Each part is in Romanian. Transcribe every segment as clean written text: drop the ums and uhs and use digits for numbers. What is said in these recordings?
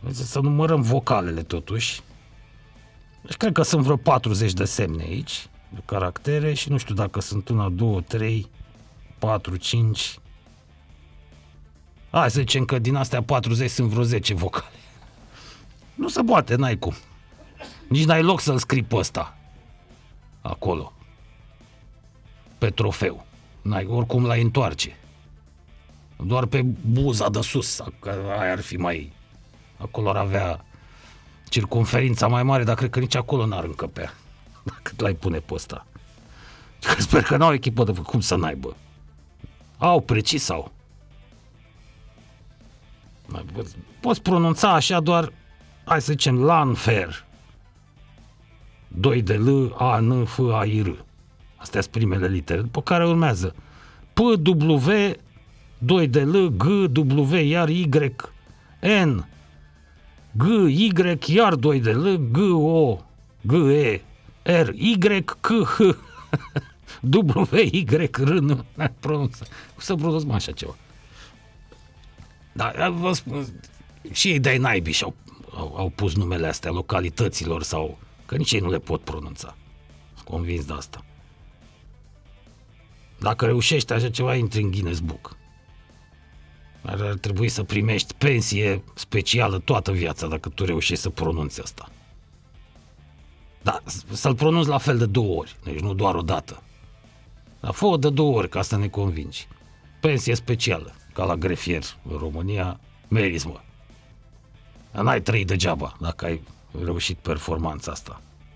Să numărăm vocalele totuși. Deci cred că sunt vreo 40 de semne aici, de caractere și nu știu dacă sunt 1, 2, 3, 4, 5. Hai să zicem că din astea 40 sunt vreo 10 vocale. Nu se poate, n-ai cum. Nici n-ai loc să-l scrii pe ăsta. Acolo. Pe trofeu. N-ai, oricum l-ai întoarce. Doar pe buza de sus. Aia ar fi mai... Acolo ar avea circumferința mai mare, dar cred că nici acolo n-ar încăpea. Cât l-ai pune pe ăsta. Sper că n-au echipă de... Cum să n-aibă? Au, precis au. Poți pronunța așa doar, hai să zicem, Lanfer. 2 de L, A, N, F, A, I, R. Astea sunt primele litere. După care urmează P, W, 2 de L, G, W, iar Y, N, G, Y, iar 2 de L, G, O, G, E, R, Y, C, H, W, Y, R, nu pronunță. Cum să pronunț mai așa ceva? Dar vă spun, și ei de-ai naibii au pus numele astea localităților sau... Că nici ei nu le pot pronunța. Sunt convins de asta. Dacă reușești așa ceva, intri în Guinness Book. Ar trebui să primești pensie specială toată viața dacă tu reușești să pronunți asta. Da, să-l pronunți la fel de 2 ori, deci nu doar o dată. Dar fă-o de 2 ori ca să ne convingi. Pensie specială, ca la grefier în România, meriți, mă. Dar n-ai trăit degeaba dacă ai reușit performanța asta.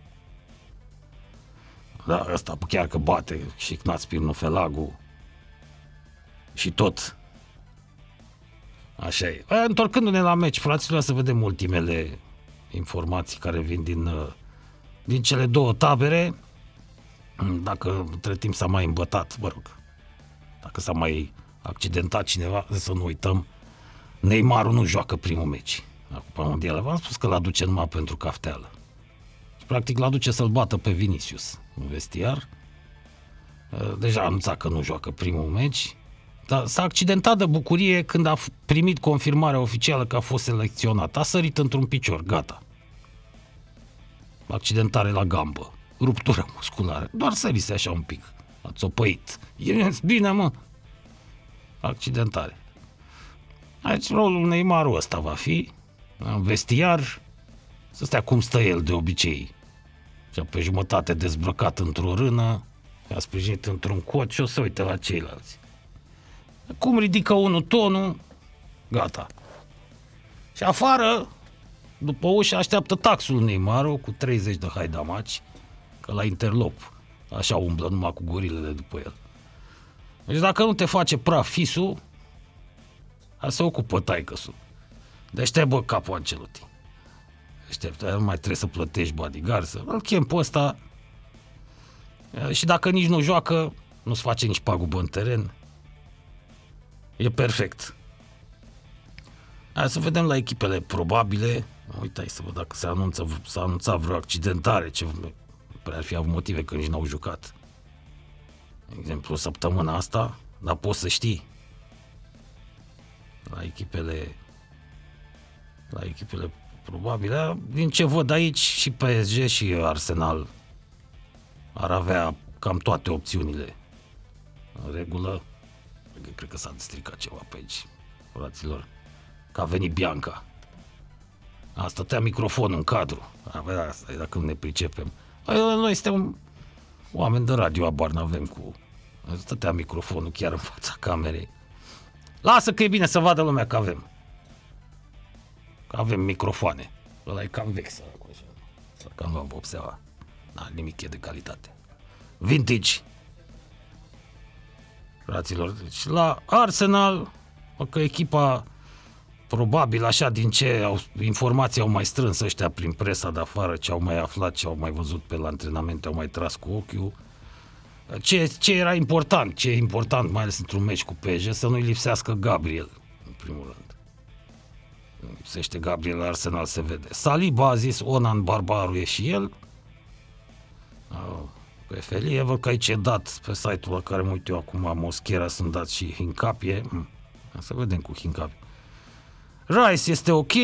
Da, ăsta chiar că bate și Ignat Spirnofelagu și tot. Așa e. Întorcându-ne la meci, fraților, să vedem ultimele informații care vin din cele 2 tabere. Dacă între timp s-a mai îmbătat, mă rog, dacă s-a mai accidentat cineva, să nu uităm, Neymarul nu joacă primul meci la Cupa Mondială. V-am spus că l-aduce numai pentru cafteală. Și practic l-aduce să-l bată pe Vinicius în vestiar. Deja a anunțat că nu joacă primul meci, dar s-a accidentat de bucurie când a primit confirmarea oficială că a fost selecționat. A sărit într-un picior, gata. Accidentare la gambă, ruptură musculară, doar sărise așa un pic. A țopăit. Bine, mă! Accidentare. Aici rolul Neymarul ăsta va fi în vestiar, să stea cum stă el de obicei. Și pe jumătate dezbrăcat într-o rână, a sprijinit într-un cot și o să uite la ceilalți. Cum ridică unul tonul, gata. Și afară, după ușă, așteaptă taxul Neymarul cu 30 de haidamaci, că la interlop așa umblă numai cu gorilele după el. Deci dacă nu te face praf fisul, a se ocupă taică-sul. Deci te bă capul Ancelotti. Așteptă, nu mai trebuie să plătești bodyguard, să îl chem pe ăsta. Și dacă nici nu joacă, nu-ți face nici pagubă în teren. E perfect. Hai să vedem la echipele probabile. Uite, hai să văd dacă s-a anunțat vreo accidentare, ce prea ar fi avut motive că nici n-au jucat. De exemplu, săptămâna asta, dar poți să știi. La echipele probabile, din ce văd aici, și PSG și Arsenal ar avea cam toate opțiunile în regulă. Cred că s-a stricat ceva pe aici, fraților, că a venit Bianca. A stătea microfonul în cadru. Asta e dacă nu ne pricepem. Noi suntem oameni de radio, abar n-avem cu... Stătea microfonul chiar în fața camerei. Lasă că e bine să vadă lumea că avem. Că avem microfoane. Ăla e cam vex. Să cam luăm vopseaua. Nimic e de calitate. Vintage. Fraților, deci la Arsenal, că echipa probabil așa din ce informații au mai strâns ăștia prin presa de afară, ce au mai aflat, ce au mai văzut pe la antrenamente, au mai tras cu ochiul. Ce era important, ce e important, mai ales într-un meci cu PSG, să nu-i lipsească Gabriel, în primul rând. Nu lipsește Gabriel, la Arsenal se vede. Saliba a zis, Onan Barbaru e și el. Pe felie, văd că aici e dat pe site-ul la care mă uit eu acum, Moschera, sunt dat și Hincapie. Să vedem cu Hincapie. Rice este ok.